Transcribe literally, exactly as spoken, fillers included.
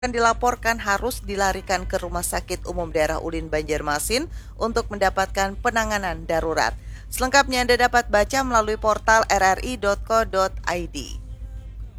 Yang dilaporkan harus dilarikan ke Rumah Sakit Umum Daerah Ulin Banjarmasin untuk mendapatkan penanganan darurat. Selengkapnya Anda dapat baca melalui portal r r i dot co dot i d.